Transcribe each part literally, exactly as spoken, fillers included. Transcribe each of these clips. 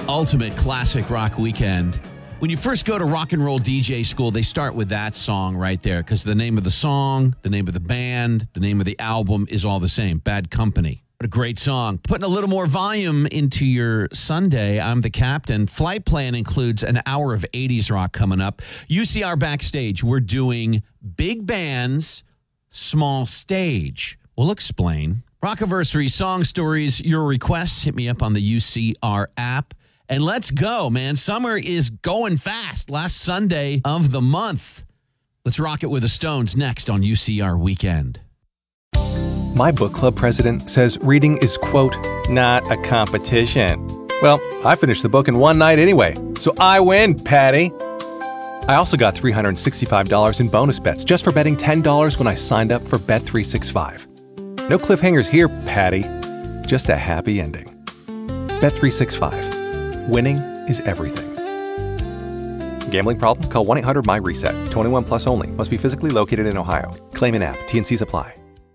ultimate classic rock weekend. When you first go to rock and roll D J school, they start with that song right there because the name of the song, the name of the band, the name of the album is all the same. Bad Company. What a great song. Putting a little more volume into your Sunday. I'm the captain. Flight Plan includes an hour of eighties rock coming up. U C R Backstage, we're doing big bands, small stage. We'll explain. Rockiversary song stories, your requests, hit me up on the U C R app. And let's go, man. Summer is going fast. Last Sunday of the month. Let's rock it with the Stones next on U C R Weekend. My book club president says reading is, quote, not a competition. Well, I finished the book in one night anyway, so I win, Patty. I also got three hundred sixty-five dollars in bonus bets just for betting ten dollars when I signed up for Bet three sixty-five. No cliffhangers here, Patty. Just a happy ending. Bet three sixty-five. Winning is everything. Gambling problem? Call one eight hundred M Y reset. twenty-one plus only. Must be physically located in Ohio. Claim in app. T and Cs apply.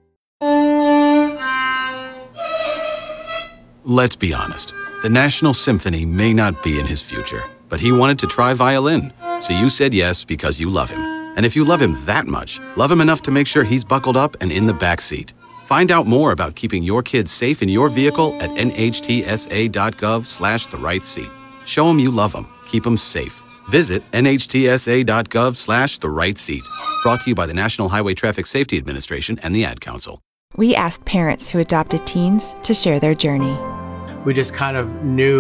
Let's be honest. The National Symphony may not be in his future, but he wanted to try violin. So you said yes because you love him. And if you love him that much, love him enough to make sure he's buckled up and in the back seat. Find out more about keeping your kids safe in your vehicle at nhtsa.gov slash the right seat. Show them you love them. Keep them safe. Visit nhtsa.gov slash the right seat. Brought to you by the National Highway Traffic Safety Administration and the Ad Council. We asked parents who adopted teens to share their journey. We just kind of knew